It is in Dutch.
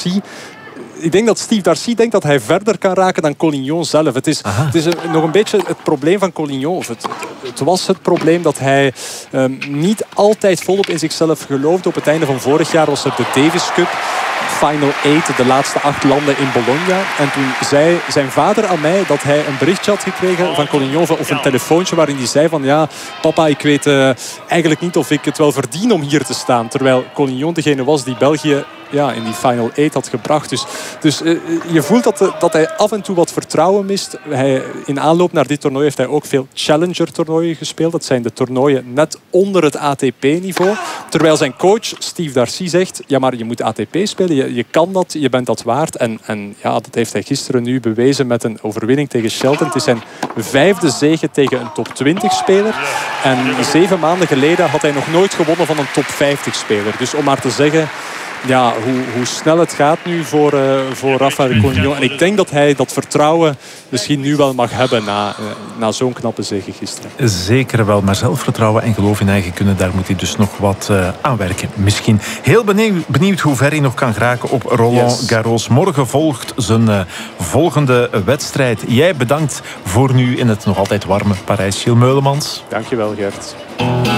Darcy. Ik denk dat Steve Darcy denkt dat hij verder kan raken dan Collignon zelf. Het is nog een beetje het probleem van Collignon. Of het was het probleem dat hij niet altijd volop in zichzelf geloofde. Op het einde van vorig jaar was er de Davis Cup. Final 8, de laatste 8 landen in Bologna. En toen zei zijn vader aan mij dat hij een berichtje had gekregen van Collignon, of een telefoontje waarin hij zei van ja, papa, ik weet eigenlijk niet of ik het wel verdien om hier te staan. Terwijl Collignon degene was die België in die Final 8 had gebracht. Dus je voelt dat hij af en toe wat vertrouwen mist. In aanloop naar dit toernooi heeft hij ook veel Challenger-toernooien gespeeld. Dat zijn de toernooien net onder het ATP-niveau. Terwijl zijn coach Steve Darcy zegt, ja, maar je moet ATP spelen. Je kan dat, je bent dat waard. En dat heeft hij gisteren nu bewezen met een overwinning tegen Shelton. Het is zijn 5e zege tegen een top 20-speler. En 7 maanden geleden had hij nog nooit gewonnen van een top 50-speler. Dus om maar te zeggen, ja, hoe snel het gaat nu voor Rafael Collignon. En ik denk dat hij dat vertrouwen misschien nu wel mag hebben na zo'n knappe zege gisteren. Zeker wel, maar zelfvertrouwen en geloof in eigen kunnen, daar moet hij dus nog wat aan werken. Misschien. Heel benieuwd hoe ver hij nog kan geraken op Roland Garros. Morgen volgt zijn volgende wedstrijd. Jij bedankt voor nu in het nog altijd warme Parijs. Gilles Meulemans. Dankjewel, Gert.